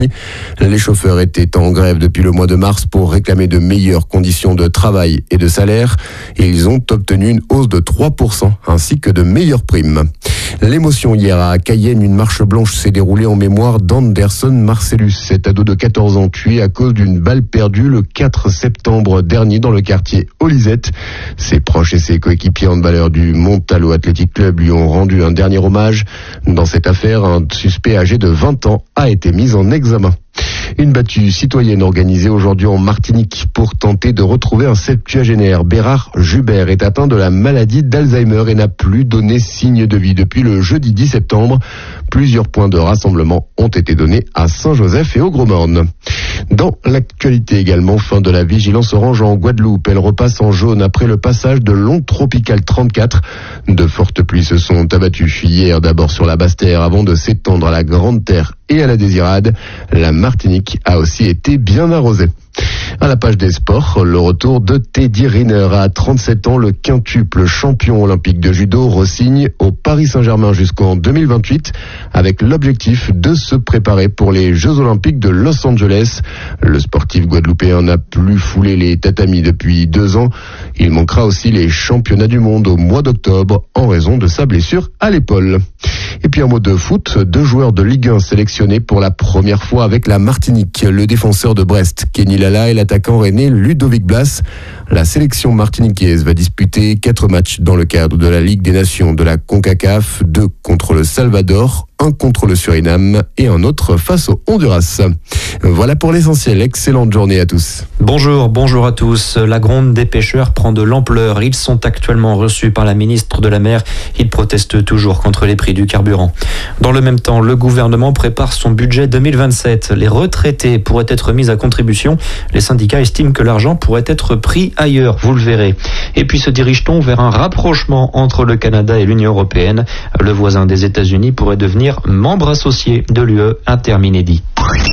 Les chauffeurs étaient en grève depuis le mois de mars pour réclamer de meilleures conditions de travail et de salaire. Et ils ont obtenu une hausse de 3% ainsi que de meilleures primes. L'émotion hier à Cayenne, une marche blanche s'est déroulée en mémoire d'Anderson Marcellus, cet ado de 14 ans tué à cause d'une balle perdue le 4 septembre dernier dans le quartier Olisette. Ses proches et ses coéquipiers handballeurs du Montalo Athletic Club lui ont rendu un dernier hommage. Dans cette affaire, un suspect âgé de 20 ans a été mis en examen. Une battue citoyenne organisée aujourd'hui en Martinique pour tenter de retrouver un septuagénaire. Bérard Jubert est atteint de la maladie d'Alzheimer et n'a plus donné signe de vie depuis le jeudi 10 septembre. Plusieurs points de rassemblement ont été donnés à Saint-Joseph et au Gros-Morne. Dans l'actualité également, fin de la vigilance orange en Guadeloupe. Elle repasse en jaune après le passage de l'onde tropicale 34. De fortes pluies se sont abattues hier d'abord sur la Basse-Terre avant de s'étendre à la Grande Terre et à la Désirade. La Martinique a aussi été bien arrosée. À la page des sports, le retour de Teddy Riner à 37 ans, le quintuple champion olympique de judo re-signe au Paris Saint-Germain jusqu'en 2028 avec l'objectif de se préparer pour les Jeux olympiques de Los Angeles. Le sportif guadeloupéen n'a plus foulé les tatamis depuis 2 ans. Il manquera aussi les championnats du monde au mois d'octobre en raison de sa blessure à l'épaule. Et puis un mot de foot, 2 joueurs de Ligue 1 sélectionnés pour la première fois avec la Martinique. Le défenseur de Brest, Kenny Lala, et l'attaquant rennais Ludovic Blas. La sélection martiniquaise va disputer 4 matchs dans le cadre de la Ligue des Nations de la CONCACAF, 2 contre le Salvador, 1 contre le Suriname et un autre face au Honduras. Voilà pour l'essentiel. Excellente journée à tous. Bonjour à tous. La gronde des pêcheurs prend de l'ampleur. Ils sont actuellement reçus par la ministre de la Mer. Ils protestent toujours contre les prix du carburant. Dans le même temps, le gouvernement prépare son budget 2027. Les retraités pourraient être mis à contribution. Les syndicats estiment que l'argent pourrait être pris ailleurs, vous le verrez. Et puis se dirige-t-on vers un rapprochement entre le Canada et l'Union européenne. Le voisin des États-Unis pourrait devenir membre associé de l'UE à terme inédit.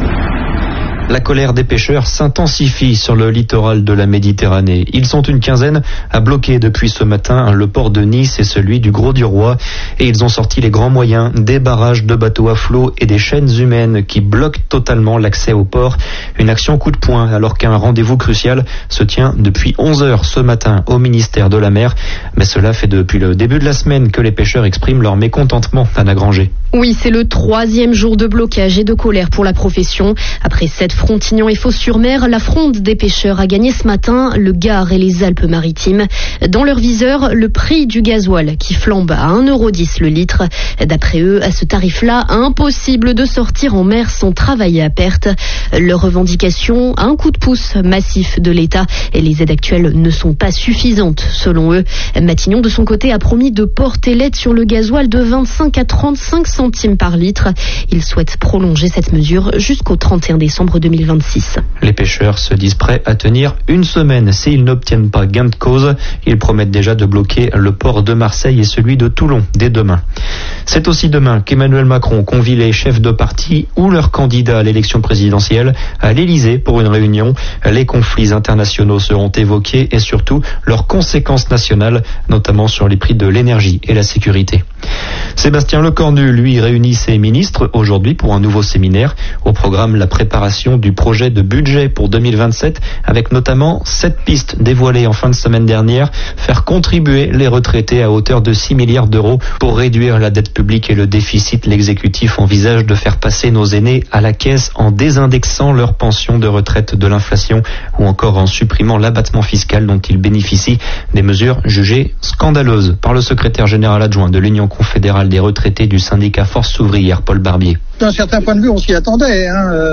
La colère des pêcheurs s'intensifie sur le littoral de la Méditerranée. Ils sont une quinzaine à bloquer depuis ce matin le port de Nice et celui du Gros-du-Roi. Et ils ont sorti les grands moyens, des barrages de bateaux à flot et des chaînes humaines qui bloquent totalement l'accès au port. Une action coup de poing alors qu'un rendez-vous crucial se tient depuis 11h ce matin au ministère de la Mer. Mais cela fait depuis le début de la semaine que les pêcheurs expriment leur mécontentement, Anna Granger. Oui, c'est le 3e jour de blocage et de colère pour la profession. Après 7 Frontignan et Fos-sur-Mer, la fronde des pêcheurs a gagné ce matin le Gard et les Alpes-Maritimes. Dans leur viseur, le prix du gasoil qui flambe à 1,10 € le litre. D'après eux, à ce tarif-là, impossible de sortir en mer sans travailler à perte. Leur revendication, un coup de pouce massif de l'État et les aides actuelles ne sont pas suffisantes selon eux. Matignon, de son côté, a promis de porter l'aide sur le gasoil de 25 à 35 centimes par litre. Il souhaite prolonger cette mesure jusqu'au 31 décembre 2026. Les pêcheurs se disent prêts à tenir une semaine s'ils n'obtiennent pas gain de cause. Ils promettent déjà de bloquer le port de Marseille et celui de Toulon dès demain. C'est aussi demain qu'Emmanuel Macron convie les chefs de parti ou leurs candidats à l'élection présidentielle à l'Élysée pour une réunion. Les conflits internationaux seront évoqués et surtout leurs conséquences nationales, notamment sur les prix de l'énergie et la sécurité. Sébastien Lecornu, lui, réunit ses ministres aujourd'hui pour un nouveau séminaire. Au programme, la préparation du projet de budget pour 2027 avec notamment 7 pistes dévoilées en fin de semaine dernière. Faire contribuer les retraités à hauteur de 6 milliards d'euros pour réduire la dette publique et le déficit. L'exécutif envisage de faire passer nos aînés à la caisse en désindexant leurs pensions de retraite de l'inflation ou encore en supprimant l'abattement fiscal dont ils bénéficient. Des mesures jugées scandaleuses par le secrétaire général adjoint de l'Union confédérale des retraités du syndicat Force ouvrière, Paul Barbier. D'un certain point de vue, on s'y attendait.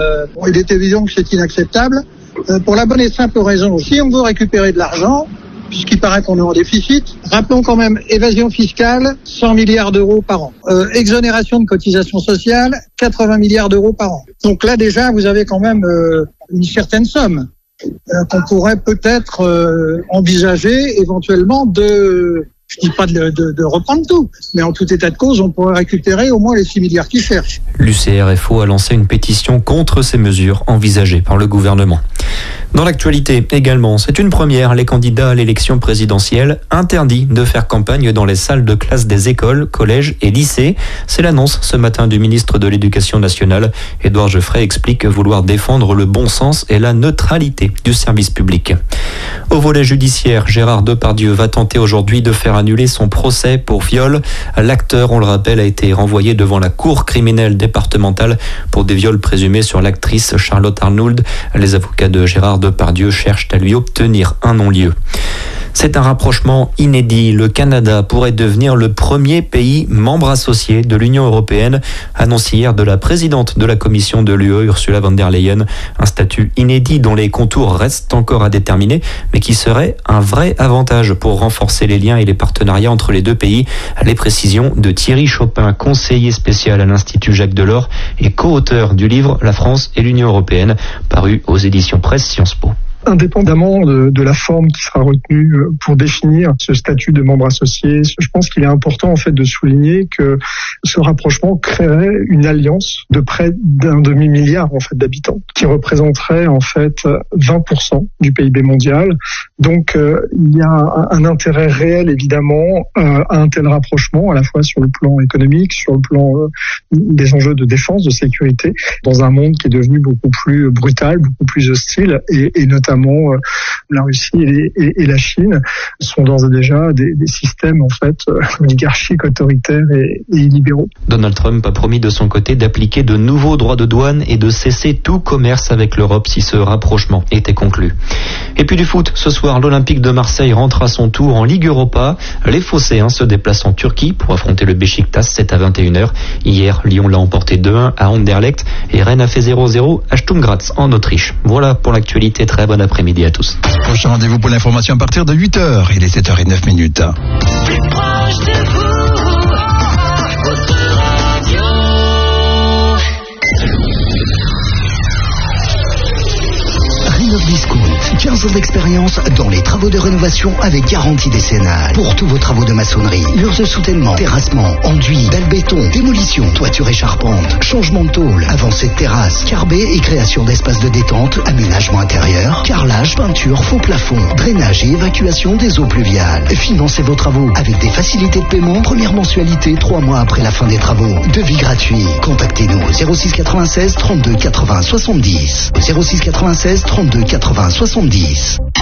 Il est évident que c'est inacceptable. Pour la bonne et simple raison, si on veut récupérer de l'argent, puisqu'il paraît qu'on est en déficit, rappelons quand même évasion fiscale, 100 milliards d'euros par an. Exonération de cotisations sociales, 80 milliards d'euros par an. Donc là déjà, vous avez quand même une certaine somme qu'on pourrait peut-être envisager éventuellement de... Je dis pas de reprendre tout, mais en tout état de cause, on pourrait récupérer au moins les 6 milliards qu'ils cherchent. L'UCRFO a lancé une pétition contre ces mesures envisagées par le gouvernement. Dans l'actualité également, c'est une première. Les candidats à l'élection présidentielle interdits de faire campagne dans les salles de classe des écoles, collèges et lycées. C'est l'annonce ce matin du ministre de l'Éducation nationale. Édouard Geoffrey explique vouloir défendre le bon sens et la neutralité du service public. Au volet judiciaire, Gérard Depardieu va tenter aujourd'hui de faire annuler son procès pour viol. L'acteur, on le rappelle, a été renvoyé devant la cour criminelle départementale pour des viols présumés sur l'actrice Charlotte Arnould. Les avocats de Gérard Depardieu cherchent à lui obtenir un non-lieu. C'est un rapprochement inédit. Le Canada pourrait devenir le premier pays membre associé de l'Union européenne, annoncé hier de la présidente de la commission de l'UE, Ursula von der Leyen. Un statut inédit dont les contours restent encore à déterminer, mais qui serait un vrai avantage pour renforcer les liens et les partenariats entre les deux pays. Les précisions de Thierry Chopin, conseiller spécial à l'Institut Jacques Delors et co-auteur du livre La France et l'Union européenne, paru aux éditions Presse Sciences Po. Indépendamment de la forme qui sera retenue pour définir ce statut de membre associé, je pense qu'il est important en fait de souligner que ce rapprochement créerait une alliance de près d'un demi-milliard en fait d'habitants, qui représenterait en fait 20% du PIB mondial. Donc il y a un intérêt réel évidemment à un tel rapprochement, à la fois sur le plan économique, sur le plan des enjeux de défense, de sécurité, dans un monde qui est devenu beaucoup plus brutal, beaucoup plus hostile, et notamment la Russie et la Chine sont d'ores et déjà des systèmes en fait oligarchiques, autoritaires et illibéraux. Donald Trump a promis de son côté d'appliquer de nouveaux droits de douane et de cesser tout commerce avec l'Europe si ce rapprochement était conclu. Et puis du foot, ce soir, l'Olympique de Marseille rentre à son tour en Ligue Europa. Les Phocéens se déplacent en Turquie pour affronter le Beşiktaş, c'est à 21h. Hier, Lyon l'a emporté 2-1 à Anderlecht et Rennes a fait 0-0 à Sturm Graz en Autriche. Voilà pour l'actualité, très bonne après-midi à tous. Prochain rendez-vous pour l'information à partir de 8h. Il est 7h09. Plus proche de vous, votre radio. Rénov-Discount, 15 ans d'expérience dans les travaux de rénovation avec garantie décennale. Pour tous vos travaux de maçonnerie, murs de soutènement, terrassement, enduit, dalle béton, démolition, toiture et charpente, changement de tôle, avancée de terrasse, carbé et création d'espaces de détente, aménagement intérieur, carrelage, peinture, faux plafond, drainage et évacuation des eaux pluviales. Financez vos travaux avec des facilités de paiement, première mensualité 3 mois après la fin des travaux. Devis gratuit. Contactez-nous 06 96 32 80 70. 06 96 32 80 70.